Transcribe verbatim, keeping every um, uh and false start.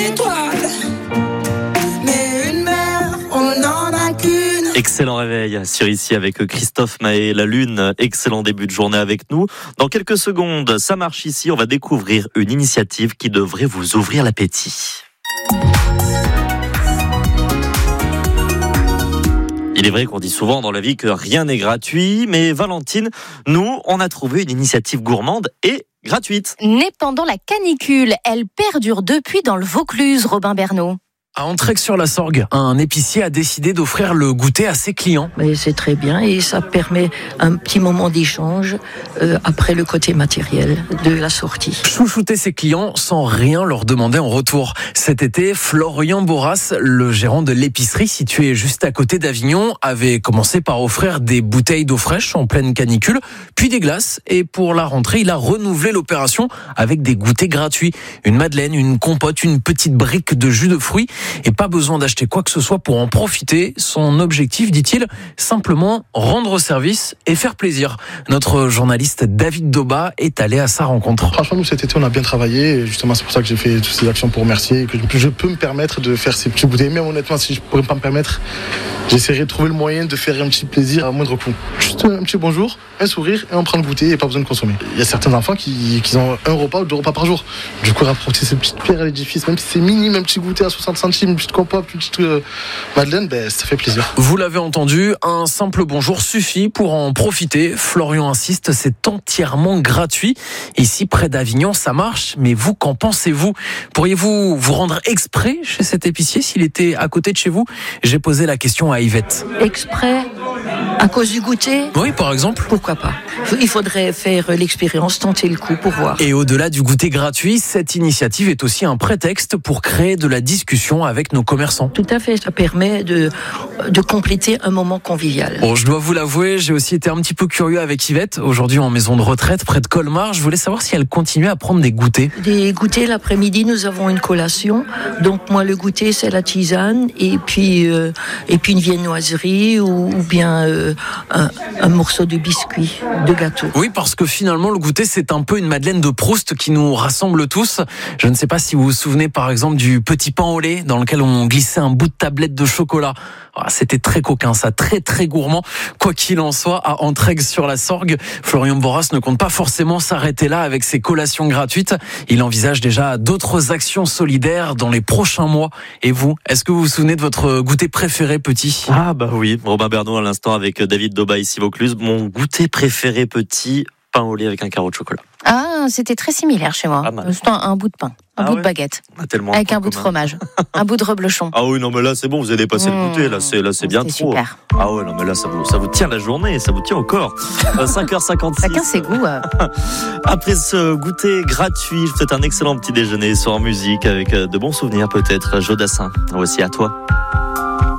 Excellent réveil sur ici avec Christophe Mahé, la Lune. Excellent début de journée avec nous. Dans quelques secondes, ça marche ici. On va découvrir une initiative qui devrait vous ouvrir l'appétit. Il est vrai qu'on dit souvent dans la vie que rien n'est gratuit, mais Valentine, nous, on a trouvé une initiative gourmande et gratuite. Née pendant la canicule, elle perdure depuis dans le Vaucluse, Robin Bernot. À Entraigues-sur-la-Sorgue, un épicier a décidé d'offrir le goûter à ses clients. Mais c'est très bien et ça permet un petit moment d'échange euh, après le côté matériel de la sortie. Chouchouter ses clients sans rien leur demander en retour. Cet été, Florian Boras, le gérant de l'épicerie située juste à côté d'Avignon, avait commencé par offrir des bouteilles d'eau fraîche en pleine canicule, puis des glaces. Et pour la rentrée, il a renouvelé l'opération avec des goûters gratuits. Une madeleine, une compote, une petite brique de jus de fruits. Et pas besoin d'acheter quoi que ce soit pour en profiter. Son objectif, dit-il, simplement rendre service et faire plaisir. Notre journaliste David Doba est allé à sa rencontre. Franchement, nous cet été, on a bien travaillé. Et justement, c'est pour ça que j'ai fait toutes ces actions pour remercier. Et que je peux me permettre de faire ces petits bouteilles. Même honnêtement, si je ne pourrais pas me permettre, j'essaierai de trouver le moyen de faire un petit plaisir à moindre coût. Juste un petit bonjour, un sourire et on prend le goûter et pas besoin de consommer. Il y a certains enfants qui, qui ont un repas ou deux repas par jour. Du coup, rapporter ces petites pierres à l'édifice, même si c'est minime, un petit goûter à soixante centimes, une petite compote, une petite euh, madeleine, ben, ça fait plaisir. Vous l'avez entendu, un simple bonjour suffit pour en profiter. Florian insiste, c'est entièrement gratuit. Ici, près d'Avignon, ça marche, mais vous, qu'en pensez-vous ? Pourriez-vous vous rendre exprès chez cet épicier s'il était à côté de chez vous ? J'ai posé la question à Yvette. Exprès ? À cause du goûter ? Oui, par exemple. Pourquoi pas ? Il faudrait faire l'expérience, tenter le coup pour voir. Et au-delà du goûter gratuit, cette initiative est aussi un prétexte pour créer de la discussion avec nos commerçants. Tout à fait, ça permet de, de compléter un moment convivial. Bon, je dois vous l'avouer, j'ai aussi été un petit peu curieux avec Yvette, aujourd'hui en maison de retraite près de Colmar. Je voulais savoir si elle continuait à prendre des goûters. Des goûters, l'après-midi, nous avons une collation. Donc moi, le goûter, c'est la tisane et puis, euh, et puis une viennoiserie ou, ou bien euh, un, un morceau de biscuit, de gâteau. Oui, parce que finalement, le goûter, c'est un peu une Madeleine de Proust qui nous rassemble tous. Je ne sais pas si vous vous souvenez, par exemple, du petit pain au lait dans lequel on glissait un bout de tablette de chocolat. Ah, c'était très coquin, ça, très très gourmand. Quoi qu'il en soit, à Entraigues-sur-la-Sorgue, Florian Boras ne compte pas forcément s'arrêter là avec ses collations gratuites. Il envisage déjà d'autres actions solidaires dans les prochains mois. Et vous, est-ce que vous vous souvenez de votre goûter préféré petit ? Ah bah oui, Robin Bernot à l'instant avec David Doba ici Vaucluse. Mon goûter préféré petit, pain au lait avec un carreau de chocolat. Ah, c'était très similaire chez moi. C'était un, un bout de pain, un ah bout ouais de baguette, avec un bout de fromage, un bout de reblochon. Ah oui, non mais là c'est bon, vous avez dépassé mmh. le goûter, là c'est là c'est bien trop. Super. Ah ouais, non mais là ça vous ça vous tient la journée, ça vous tient au corps. cinq heures cinquante-six. Chacun ses goûts. Euh. Après ce goûter gratuit, je vous souhaite un excellent petit déjeuner sur musique avec de bons souvenirs peut-être. Jodassin, voici à toi.